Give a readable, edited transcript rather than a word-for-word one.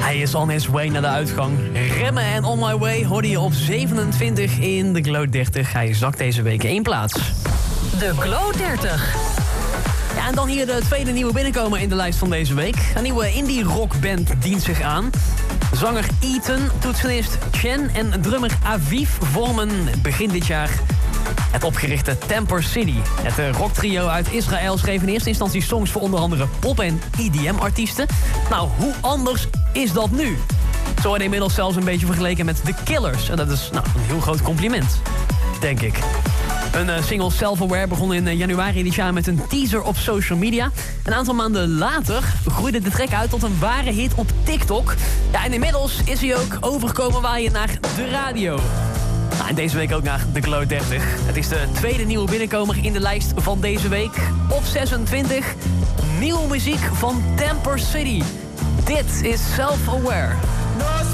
Hij is on his way naar de uitgang. Remmen en On My Way hoorde je op 27 in de Glow 30. Hij zakt deze week 1 plaats. De Glow 30. Ja, en dan hier de tweede nieuwe binnenkomer in de lijst van deze week. Een nieuwe indie rockband dient zich aan. Zanger Ethan, toetsenist Chen en drummer Aviv vormen begin dit jaar het opgerichte Temper City. Het rocktrio uit Israël schreef in eerste instantie songs voor onder andere pop- en EDM-artiesten. Nou, hoe anders is dat nu? Ze worden inmiddels zelfs een beetje vergeleken met The Killers. En dat is een heel groot compliment, denk ik. Een single Self-Aware begon in januari dit jaar met een teaser op social media. Een aantal maanden later groeide de track uit tot een ware hit op TikTok. Ja, en inmiddels is hij ook overgekomen waaien naar de radio. En deze week ook naar de Glow 30. Het is de tweede nieuwe binnenkomer in de lijst van deze week. Op 26, nieuwe muziek van Temper City. Dit is Self-Aware.